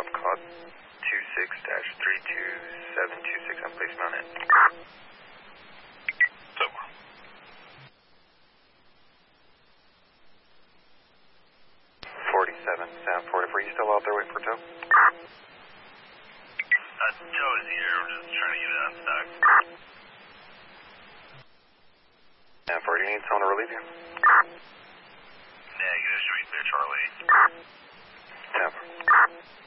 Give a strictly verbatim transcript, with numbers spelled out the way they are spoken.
Alpha Cloud two six dash three two seven two six on place mounted. So, forty-seven, Sound forty-four, you still out there waiting for tow? uh, Joe is here, we're just trying to get it unstuck. Sound forty, you need someone to relieve you? Negative, should be clear, Charlie. Sound